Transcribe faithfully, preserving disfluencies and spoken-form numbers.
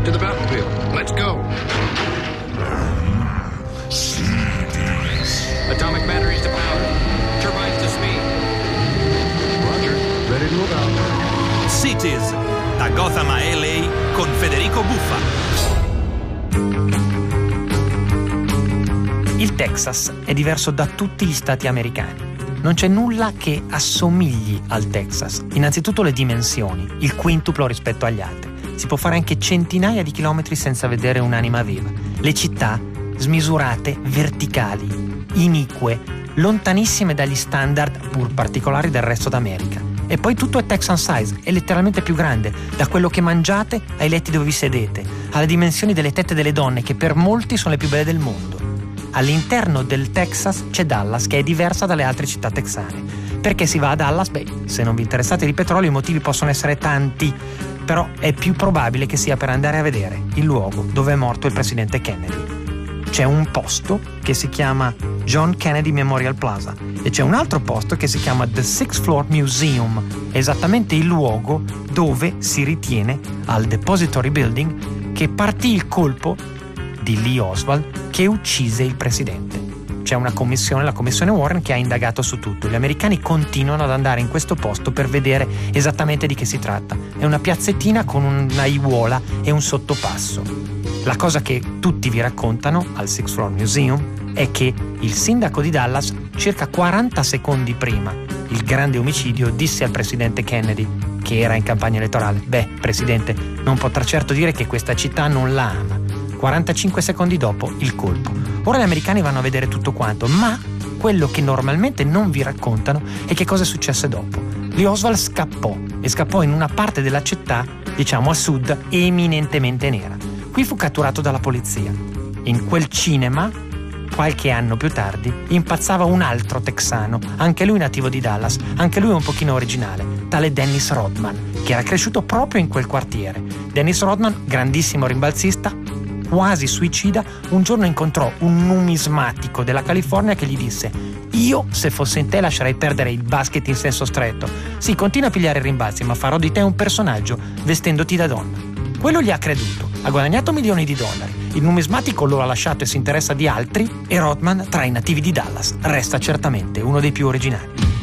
To the battlefield. Let's go. Atomic batteries to power. Turbines to speed. Roger. Ready to move out. Cities, da Gotham a L A con Federico Buffa. Il Texas è diverso da tutti gli stati americani. Non c'è nulla che assomigli al Texas. Innanzitutto le dimensioni, il quintuplo rispetto agli altri. Si può fare anche centinaia di chilometri senza vedere un'anima viva. Le città smisurate, verticali, inique, lontanissime dagli standard pur particolari del resto d'America. E poi tutto è Texan size, è letteralmente più grande, da quello che mangiate ai letti dove vi sedete, alle dimensioni delle tette delle donne che per molti sono le più belle del mondo. All'interno del Texas c'è Dallas, che è diversa dalle altre città texane. Perché si va a Dallas? Beh, se non vi interessate di petrolio i motivi possono essere tanti, però è più probabile che sia per andare a vedere il luogo dove è morto il presidente Kennedy. C'è un posto che si chiama John Kennedy Memorial Plaza e c'è un altro posto che si chiama The Sixth Floor Museum, esattamente il luogo dove si ritiene al Depository Building che partì il colpo di Lee Oswald che uccise il presidente. C'è una commissione, la commissione Warren, che ha indagato su tutto. Gli americani continuano ad andare in questo posto per vedere esattamente di che si tratta. È una piazzettina con una aiuola e un sottopasso. La cosa che tutti vi raccontano al Sixth Floor Museum è che il sindaco di Dallas, circa quaranta secondi prima il grande omicidio, disse al presidente Kennedy, che era in campagna elettorale: beh, presidente, non potrà certo dire che questa città non la ama. quarantacinque secondi dopo il colpo. Ora gli americani vanno a vedere tutto quanto, ma quello che normalmente non vi raccontano è che cosa è successo dopo. Lee Oswald scappò e scappò in una parte della città, diciamo a sud, eminentemente nera. Qui fu catturato dalla polizia. In quel cinema, qualche anno più tardi, impazzava un altro texano, anche lui nativo di Dallas, anche lui un pochino originale, tale Dennis Rodman, che era cresciuto proprio in quel quartiere. Dennis Rodman, grandissimo rimbalzista, quasi suicida, un giorno incontrò un numismatico della California che gli disse: io se fossi in te lascerei perdere il basket in senso stretto. Sì, continua a pigliare rimbalzi, ma farò di te un personaggio vestendoti da donna. Quello gli ha creduto, ha guadagnato milioni di dollari. Il numismatico lo ha lasciato e si interessa di altri, e Rodman, tra i nativi di Dallas, resta certamente uno dei più originali.